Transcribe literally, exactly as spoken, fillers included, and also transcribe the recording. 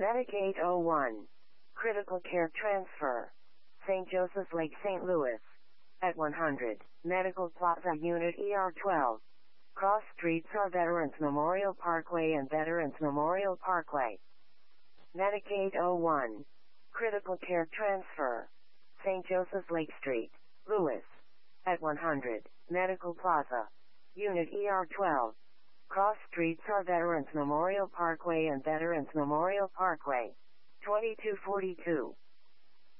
Medicaid oh one. Critical Care Transfer. Saint Joseph's Lake, Saint Louis. At one hundred. Medical Plaza Unit E R twelve. Cross streets are Veterans Memorial Parkway and Veterans Memorial Parkway. Medicaid oh one. Critical Care Transfer. Saint Joseph's Lake Street, Louis. At one hundred. Medical Plaza. Unit E R twelve. Cross streets are Veterans Memorial Parkway and Veterans Memorial Parkway. twenty-two forty-two.